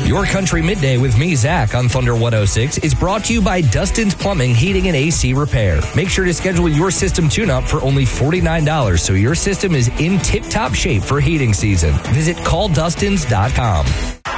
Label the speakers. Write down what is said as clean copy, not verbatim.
Speaker 1: Your Country Midday with me, Zach, on Thunder 106 is brought to you by Dustin's Plumbing, Heating, and AC Repair. Make sure to schedule your system tune-up for only $49 so your system is in tip-top shape for heating season. Visit calldustins.com.